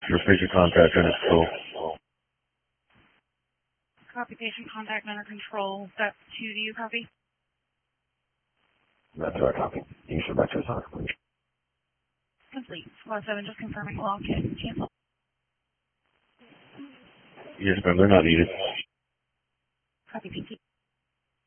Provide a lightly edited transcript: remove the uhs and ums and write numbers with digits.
Your patient contact under control. Copy patient contact under control. Step 2, do you copy? That's our copy. You should back to the talk, please. Complete. Squad 7 just confirming log in. Cancel. Yes, ma'am, they're not needed. Copy PT.